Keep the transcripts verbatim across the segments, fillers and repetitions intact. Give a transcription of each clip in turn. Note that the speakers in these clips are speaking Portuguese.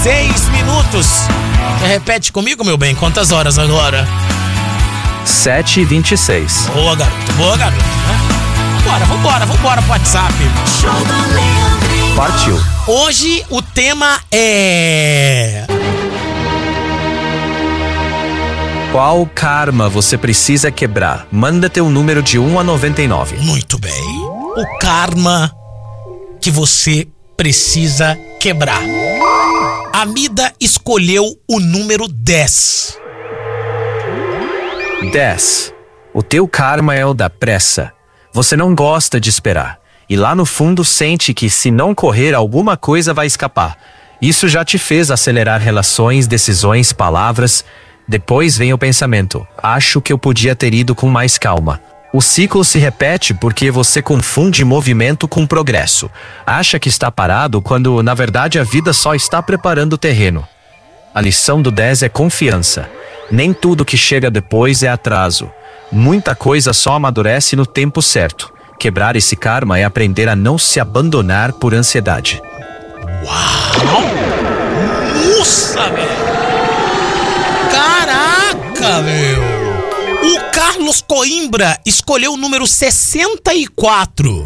Seis minutos. Você repete comigo, meu bem? Quantas horas agora? sete e vinte e seis. Boa, garoto. Boa, garoto. Né? Vambora, vambora, vambora pro WhatsApp. Partiu. Hoje o tema é... Qual karma você precisa quebrar? Manda teu número de um a noventa e nove. Muito bem. O karma que você precisa quebrar. A Mida escolheu o número dez. dez. O teu karma é o da pressa. Você não gosta de esperar. E lá no fundo sente que se não correr alguma coisa vai escapar. Isso já te fez acelerar relações, decisões, palavras. Depois vem o pensamento. Acho que eu podia ter ido com mais calma. O ciclo se repete porque você confunde movimento com progresso. Acha que está parado quando, na verdade, a vida só está preparando o terreno. A lição do dez é confiança. Nem tudo que chega depois é atraso. Muita coisa só amadurece no tempo certo. Quebrar esse karma é aprender a não se abandonar por ansiedade. Uau! Nossa, velho! Caraca, meu! O Carlos Coimbra escolheu o número sessenta e quatro.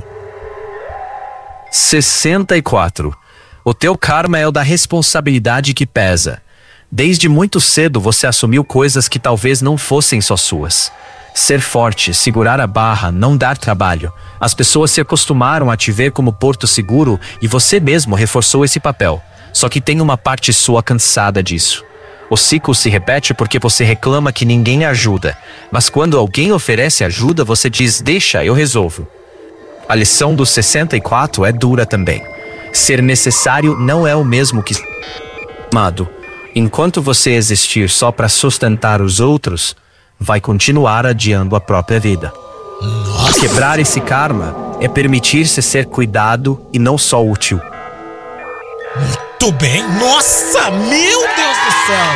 sessenta e quatro. O teu karma é o da responsabilidade que pesa. Desde muito cedo você assumiu coisas que talvez não fossem só suas. Ser forte, segurar a barra, não dar trabalho. As pessoas se acostumaram a te ver como porto seguro e você mesmo reforçou esse papel. Só que tem uma parte sua cansada disso. O ciclo se repete porque você reclama que ninguém ajuda. Mas quando alguém oferece ajuda, você diz, deixa, eu resolvo. A lição dos sessenta e quatro é dura também. Ser necessário não é o mesmo que... Amado, enquanto você existir só para sustentar os outros, vai continuar adiando a própria vida. Nossa. Quebrar esse karma é permitir-se ser cuidado e não só útil. Muito bem. Nossa, meu Deus do céu.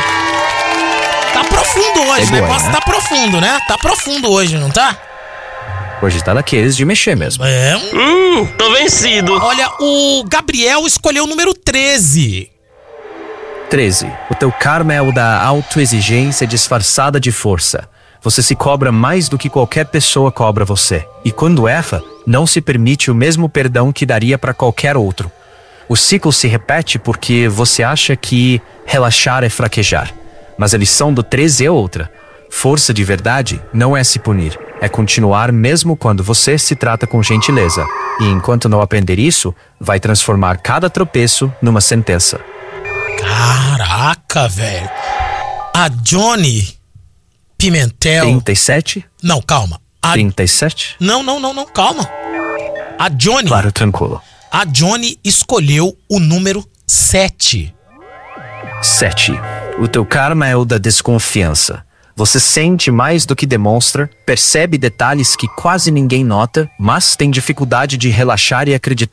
Tá profundo hoje, É o negócio né? tá profundo, né? Tá profundo hoje, não tá? Hoje tá daqueles de mexer mesmo. É. Hum, tô vencido. Olha, o Gabriel escolheu o número treze. treze. O teu karma é o da autoexigência disfarçada de força. Você se cobra mais do que qualquer pessoa cobra você. E quando erra, não se permite o mesmo perdão que daria para qualquer outro. O ciclo se repete porque você acha que relaxar é fraquejar. Mas a lição do treze é outra. Força de verdade não é se punir, é continuar mesmo quando você se trata com gentileza. E enquanto não aprender isso, vai transformar cada tropeço numa sentença. Caraca, velho. A Johnny Pimentel... trinta e sete? Não, calma. A... trinta e sete? Não, não, não, não, calma. A Johnny... Claro, tranquilo. A Johnny escolheu o número sete. sete. O teu karma é o da desconfiança. Você sente mais do que demonstra, percebe detalhes que quase ninguém nota, mas tem dificuldade de relaxar e acreditar.